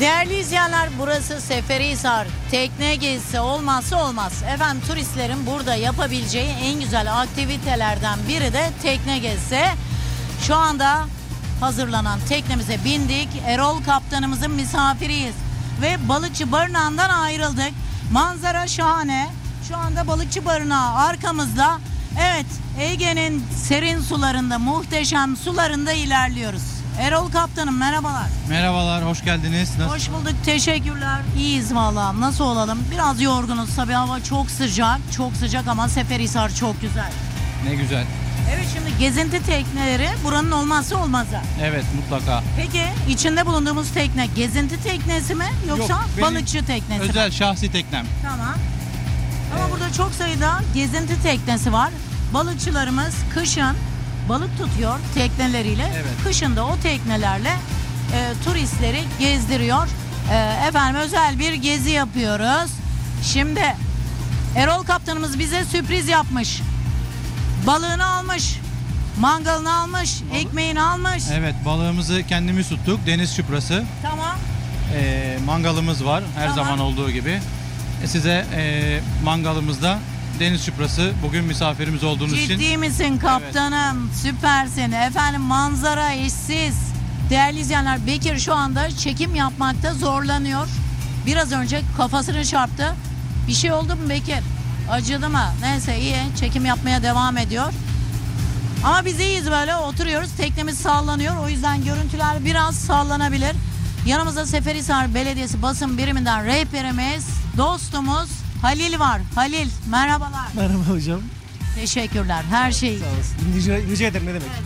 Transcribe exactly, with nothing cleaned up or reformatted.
Değerli izleyenler, burası Seferihisar. Tekne gezisi olmazsa olmaz. Efendim, turistlerin burada yapabileceği en güzel aktivitelerden biri de tekne gezisi. Şu anda hazırlanan teknemize bindik. Erol kaptanımızın misafiriyiz. Ve balıkçı barınağından ayrıldık. Manzara şahane. Şu anda balıkçı barınağı arkamızda. Evet, Ege'nin serin sularında, muhteşem sularında ilerliyoruz. Erol kaptanım, merhabalar. Merhabalar, hoş geldiniz. Nasıl? Hoş bulduk, teşekkürler. İyiyiz vallahi. Nasıl olalım? Biraz yorgunuz tabii, hava çok sıcak. Çok sıcak ama Seferihisar çok güzel. Ne güzel. Evet, şimdi gezinti tekneleri buranın olmazsa olmazı. Evet, mutlaka. Peki içinde bulunduğumuz tekne gezinti teknesi mi yoksa Yok, benim balıkçı teknesi mi? Özel şahsi teknem. Tamam. Ama burada çok sayıda gezinti teknesi var. Balıkçılarımız kışın balık tutuyor tekneleriyle. Evet. Kışın da o teknelerle e, turistleri gezdiriyor. E, efendim, özel bir gezi yapıyoruz. Şimdi Erol kaptanımız bize sürpriz yapmış. Balığını almış, mangalını almış, ekmeğini almış. Evet, balığımızı kendimiz tuttuk. Deniz çuprası. Tamam. Ee, mangalımız var her Tamam. zaman olduğu gibi. E, size e, mangalımızda deniz çuprası, bugün misafirimiz olduğunuz için. Ciddi misin kaptanım? Süpersin. Efendim, manzara eşsiz. Değerli izleyenler, Bekir şu anda çekim yapmakta zorlanıyor. Biraz önce kafasını çarptı. Bir şey oldu mu Bekir? Acıdı mı? Neyse, iyi. Çekim yapmaya devam ediyor. Ama biz iyiyiz, böyle oturuyoruz. Teknemiz sallanıyor. O yüzden görüntüler biraz sallanabilir. Yanımızda Seferihisar Belediyesi basın biriminden rehberimiz, dostumuz Halil var. Halil, merhabalar. Merhaba hocam. Teşekkürler. Her şey. Sağ olasın. Rica, rica ederim, ne demek.